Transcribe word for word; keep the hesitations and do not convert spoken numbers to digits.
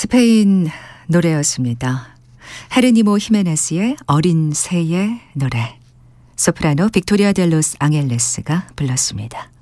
스페인 노래였습니다. 헤르니모 히메네스의 어린 새의 노래. 소프라노 빅토리아 델로스 앙헬레스가 불렀습니다.